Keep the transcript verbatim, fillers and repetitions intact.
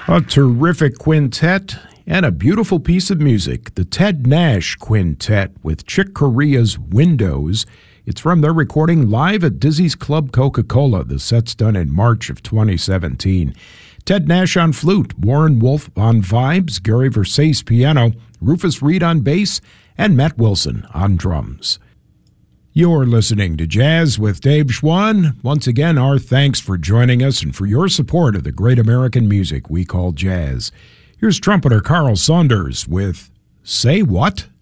A terrific quintet and a beautiful piece of music, the Ted Nash Quintet with Chick Corea's Windows. It's from their recording live at Dizzy's Club Coca-Cola. The set's done in March of twenty seventeen. Ted Nash on flute, Warren Wolf on vibes, Gary Versace piano, Rufus Reed on bass, and Matt Wilson on drums. You're listening to Jazz with Dave Schwann. Once again, our thanks for joining us and for your support of the great American music we call jazz. Here's trumpeter Carl Saunders with Say What?